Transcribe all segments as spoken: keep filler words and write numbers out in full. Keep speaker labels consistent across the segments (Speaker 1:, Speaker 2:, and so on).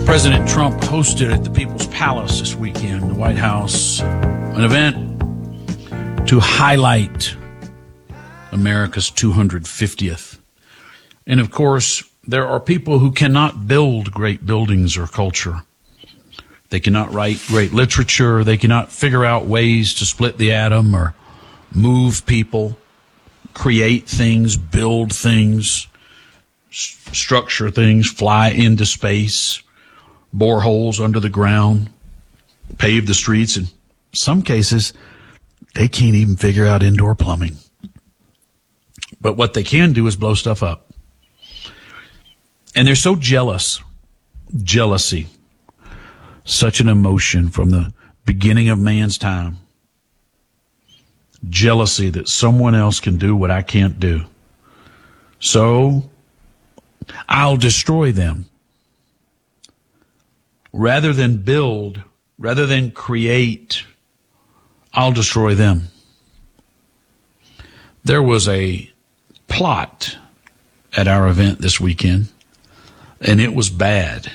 Speaker 1: President Trump hosted at the People's Palace this weekend, the White House, an event to highlight America's two hundred fiftieth. And of course, there are people who cannot build great buildings or culture. They cannot write great literature. They cannot figure out ways to split the atom or move people, create things, build things, s- structure things, fly into space, bore holes under the ground, pave the streets. In some cases, they can't even figure out indoor plumbing. But what they can do is blow stuff up. And they're so jealous. Jealousy. Such an emotion from the beginning of man's time. Jealousy that someone else can do what I can't do. So I'll destroy them. Rather than build, rather than create, I'll destroy them. There was a plot at our event this weekend, and it was bad,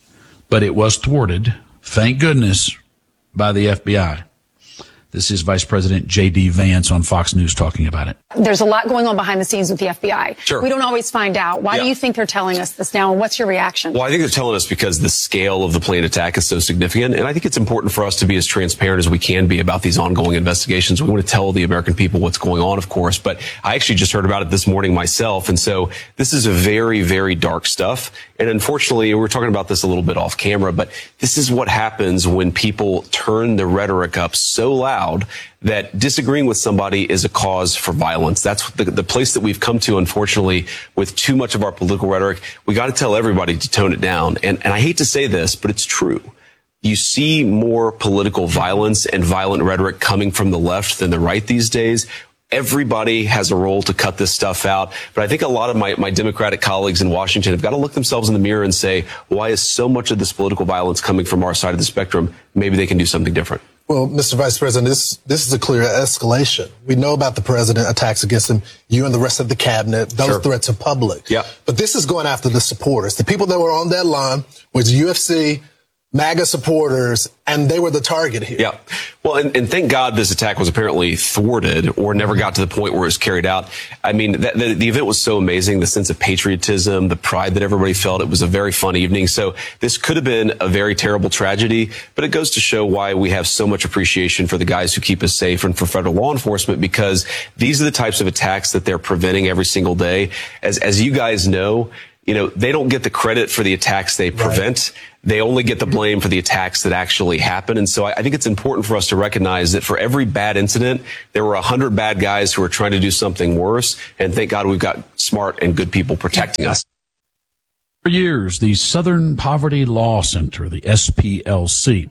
Speaker 1: but it was thwarted, thank goodness, by the F B I. This is Vice President J D Vance on Fox News talking about it.
Speaker 2: There's a lot going on behind the scenes with the F B I.
Speaker 3: Sure.
Speaker 2: We don't always find out. Why yeah. do you think they're telling us this now, and what's your reaction?
Speaker 3: Well, I think they're telling us because the scale of the planned attack is so significant, and I think it's important for us to be as transparent as we can be about these ongoing investigations. We want to tell the American people what's going on, of course, but I actually just heard about it this morning myself, and so this is a very, very dark stuff, and unfortunately, we're talking about this a little bit off camera, but this is what happens when people turn the rhetoric up so loud that disagreeing with somebody is a cause for violence. That's the, the place that we've come to, unfortunately, with too much of our political rhetoric. We got to tell everybody to tone it down. And, and I hate to say this, but it's true. You see more political violence and violent rhetoric coming from the left than the right these days. Everybody has a role to cut this stuff out. But I think a lot of my, my Democratic colleagues in Washington have got to look themselves in the mirror and say, why is so much of this political violence coming from our side of the spectrum? Maybe they can do something different.
Speaker 4: Well, Mister Vice President, this this is a clear escalation. We know about the president, attacks against him, you and the rest of the cabinet. Those
Speaker 3: Sure.
Speaker 4: threats are public.
Speaker 3: Yeah.
Speaker 4: But this is going after the supporters. The people that were on that line was U F C, MAGA supporters, and they were the target here.
Speaker 3: Yeah. Well, and, and thank God this attack was apparently thwarted or never got to the point where it was carried out. I mean, that, the, the event was so amazing, the sense of patriotism, the pride that everybody felt. It was a very fun evening. So this could have been a very terrible tragedy, but it goes to show why we have so much appreciation for the guys who keep us safe and for federal law enforcement, because these are the types of attacks that they're preventing every single day. As, as you guys know, you know, they don't get the credit for the attacks they prevent. Right. They only get the blame for the attacks that actually happen. And so I, I think it's important for us to recognize that for every bad incident, there were a hundred bad guys who were trying to do something worse. And thank God we've got smart and good people protecting us.
Speaker 1: For years, the Southern Poverty Law Center, the S P L C,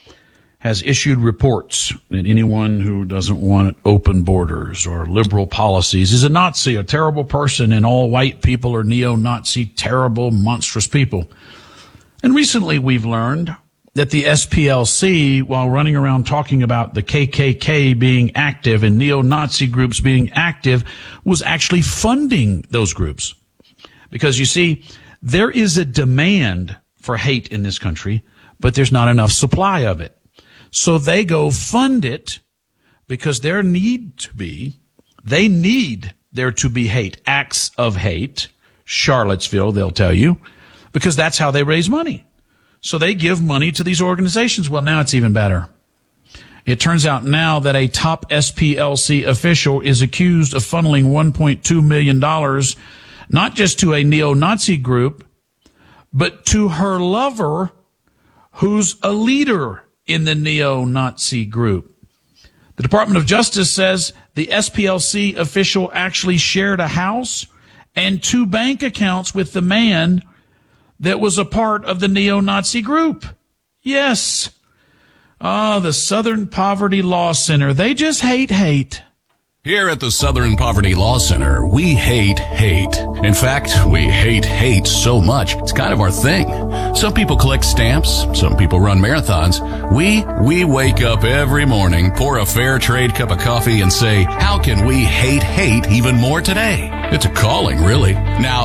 Speaker 1: has issued reports that anyone who doesn't want open borders or liberal policies is a Nazi, a terrible person, and all white people are neo-Nazi, terrible, monstrous people. And recently we've learned that the S P L C, while running around talking about the K K K being active and neo-Nazi groups being active, was actually funding those groups. Because you see, there is a demand for hate in this country, but there's not enough supply of it. So they go fund it because there need to be, they need there to be hate, acts of hate, Charlottesville, they'll tell you, because that's how they raise money. So they give money to these organizations. Well, now it's even better. It turns out now that a top S P L C official is accused of funneling one point two million dollars, not just to a neo-Nazi group, but to her lover, who's a leader in the neo-Nazi group. The Department of Justice says the S P L C official actually shared a house and two bank accounts with the man that was a part of the neo-Nazi group. Yes. Ah, oh, the Southern Poverty Law Center. They just hate hate.
Speaker 5: Here at the Southern Poverty Law Center, we hate hate. In fact, we hate hate so much, it's kind of our thing. Some people collect stamps, some people run marathons. We, we wake up every morning, pour a fair trade cup of coffee and say, how can we hate hate even more today? It's a calling, really. Now,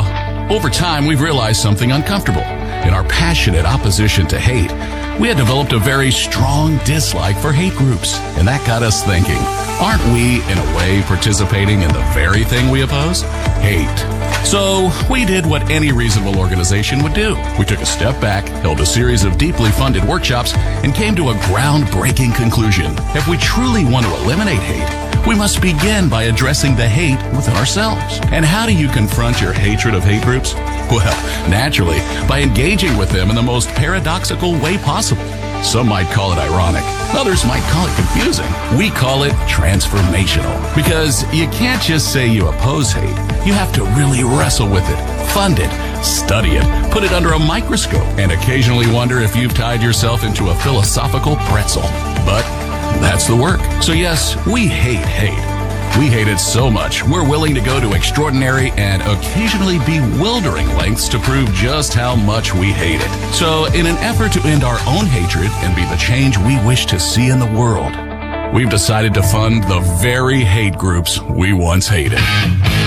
Speaker 5: Over time, we've realized something uncomfortable. In our passionate opposition to hate, we had developed a very strong dislike for hate groups. And that got us thinking, aren't we, in a way, participating in the very thing we oppose? Hate. So we did what any reasonable organization would do. We took a step back, held a series of deeply funded workshops, and came to a groundbreaking conclusion. If we truly want to eliminate hate, we must begin by addressing the hate within ourselves. And how do you confront your hatred of hate groups? Well, naturally, by engaging with them in the most paradoxical way possible. Some might call it ironic. Others might call it confusing. We call it transformational. Because you can't just say you oppose hate. You have to really wrestle with it, fund it, study it, put it under a microscope, and occasionally wonder if you've tied yourself into a philosophical pretzel. But that's the work. So yes, we hate hate. We hate it so much, we're willing to go to extraordinary and occasionally bewildering lengths to prove just how much we hate it. So, in an effort to end our own hatred and be the change we wish to see in the world, we've decided to fund the very hate groups we once hated.